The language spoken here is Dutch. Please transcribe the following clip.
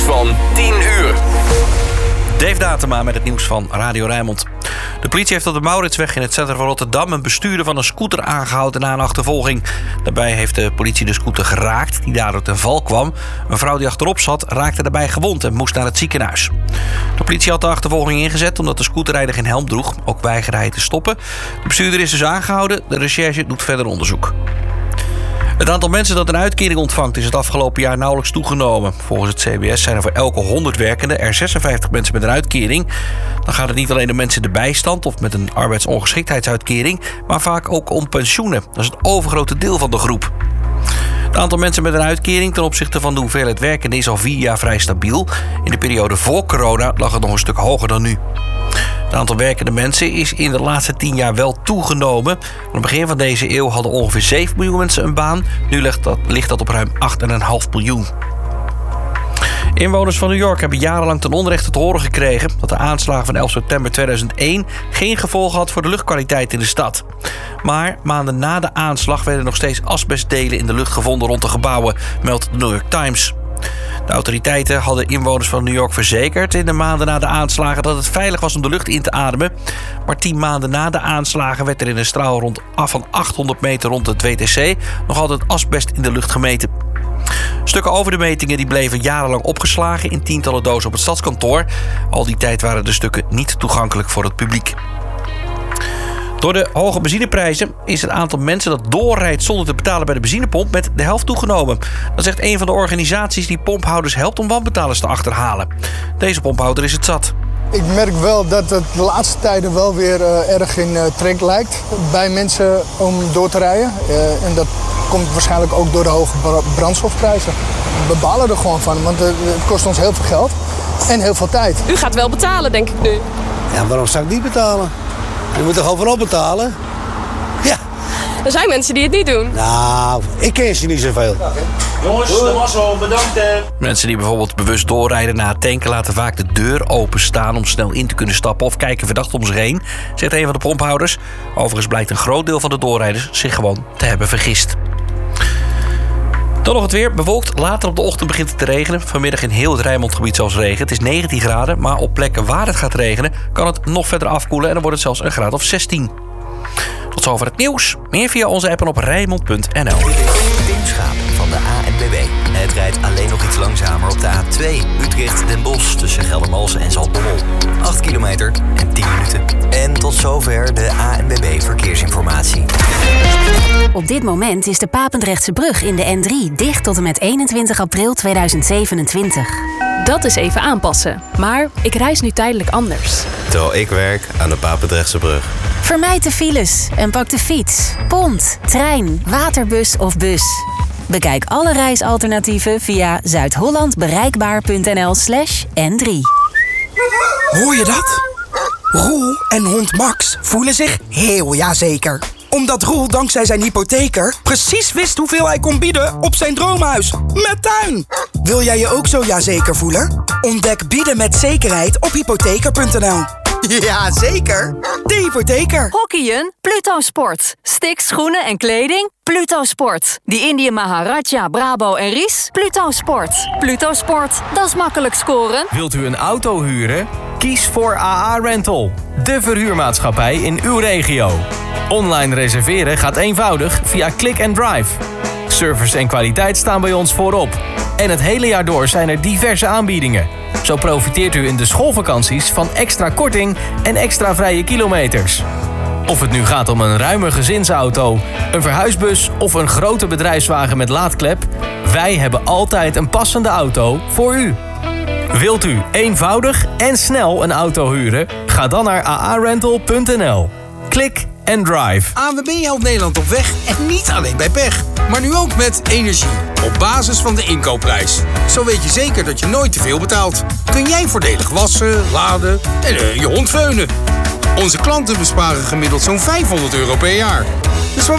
van 10 uur. Dave Datema met het nieuws van Radio Rijnmond. De politie heeft op de Mauritsweg in het centrum van Rotterdam een bestuurder van een scooter aangehouden na een achtervolging. Daarbij heeft de politie de scooter geraakt, die daardoor ten val kwam. Een vrouw die achterop zat raakte daarbij gewond en moest naar het ziekenhuis. De politie had de achtervolging ingezet omdat de scooterrijder geen helm droeg. Ook weigerde hij te stoppen. De bestuurder is dus aangehouden. De recherche doet verder onderzoek. Het aantal mensen dat een uitkering ontvangt is het afgelopen jaar nauwelijks toegenomen. Volgens het CBS zijn er voor elke 100 werkenden er 56 mensen met een uitkering. Dan gaat het niet alleen om mensen in de bijstand of met een arbeidsongeschiktheidsuitkering, maar vaak ook om pensioenen. Dat is het overgrote deel van de groep. Het aantal mensen met een uitkering ten opzichte van de hoeveelheid werkenden is al 4 jaar vrij stabiel. In de periode voor corona lag het nog een stuk hoger dan nu. Het aantal werkende mensen is in de laatste 10 jaar wel toegenomen. Aan het begin van deze eeuw hadden ongeveer 7 miljoen mensen een baan. Nu ligt dat op ruim 8,5 miljoen. Inwoners van New York hebben jarenlang ten onrechte te horen gekregen dat de aanslagen van 11 september 2001 geen gevolgen had voor de luchtkwaliteit in de stad. Maar maanden na de aanslag werden nog steeds asbestdelen in de lucht gevonden rond de gebouwen, meldt de New York Times. De autoriteiten hadden inwoners van New York verzekerd in de maanden na de aanslagen dat het veilig was om de lucht in te ademen. Maar 10 maanden na de aanslagen werd er in een straal van 800 meter rond het WTC nog altijd asbest in de lucht gemeten. Stukken over de metingen die bleven jarenlang opgeslagen in tientallen dozen op het stadskantoor. Al die tijd waren de stukken niet toegankelijk voor het publiek. Door de hoge benzineprijzen is het aantal mensen dat doorrijdt zonder te betalen bij de benzinepomp met de helft toegenomen. Dat zegt een van de organisaties die pomphouders helpt om wanbetalers te achterhalen. Deze pomphouder is het zat. Ik merk wel dat het de laatste tijden wel weer erg in trek lijkt bij mensen om door te rijden. En dat komt waarschijnlijk ook door de hoge brandstofprijzen. We balen er gewoon van, want het kost ons heel veel geld en heel veel tijd. U gaat wel betalen, denk ik nu. Ja, waarom zou ik niet betalen? Je moet er gewoon voorop betalen. Ja. Er zijn mensen die het niet doen. Nou, ik ken ze niet zoveel. Jongens, dat was wel bedankt. Mensen die bijvoorbeeld bewust doorrijden na het tanken laten vaak de deur openstaan om snel in te kunnen stappen of kijken verdacht om zich heen, zegt een van de pomphouders. Overigens blijkt een groot deel van de doorrijders zich gewoon te hebben vergist. Dan nog het weer. Bewolkt. Later op de ochtend begint het te regenen. Vanmiddag in heel het Rijnmondgebied zelfs regen. Het is 19 graden, maar op plekken waar het gaat regenen kan het nog verder afkoelen en dan wordt het zelfs een graad of 16. Tot zover het nieuws. Meer via onze app en op Rijnmond.nl. Tim Schaap van de ANWB. Het rijdt alleen nog iets langzamer op de A2 Utrecht-Den Bosch tussen Geldermalsen en Zaltbommel. 8 kilometer en 10 minuten. En tot zover de ANWB Verkeersinformatie. Op dit moment is de Papendrechtse brug in de N3 dicht tot en met 21 april 2027. Dat is even aanpassen. Maar ik reis nu tijdelijk anders. Terwijl ik werk aan de Papendrechtse brug. Vermijd de files en pak de fiets, pont, trein, waterbus of bus. Bekijk alle reisalternatieven via zuidhollandbereikbaar.nl/N3. Hoor je dat? Roel en hond Max voelen zich heel jazeker. Omdat Roel dankzij zijn hypotheker precies wist hoeveel hij kon bieden op zijn droomhuis. Met tuin! Wil jij je ook zo jazeker voelen? Ontdek bieden met zekerheid op hypotheker.nl. Ja, zeker. De hypotheker. Hockeyen? Pluto Sport. Sticks, schoenen en kleding? Pluto Sport. Die Indië Maharaja, Brabo en Ries? Pluto Sport. Pluto Sport, dat is makkelijk scoren. Wilt u een auto huren? Kies voor AA Rental. De verhuurmaatschappij in uw regio. Online reserveren gaat eenvoudig via Click and Drive. Service en kwaliteit staan bij ons voorop. En het hele jaar door zijn er diverse aanbiedingen. Zo profiteert u in de schoolvakanties van extra korting en extra vrije kilometers. Of het nu gaat om een ruime gezinsauto, een verhuisbus of een grote bedrijfswagen met laadklep, wij hebben altijd een passende auto voor u. Wilt u eenvoudig en snel een auto huren? Ga dan naar aarental.nl. Klik en drive. ANWB helpt Nederland op weg en niet alleen bij pech. Maar nu ook met energie. Op basis van de inkoopprijs. Zo weet je zeker dat je nooit te veel betaalt. Kun jij voordelig wassen, laden en je hond veunen. Onze klanten besparen gemiddeld zo'n €500 per jaar. Dus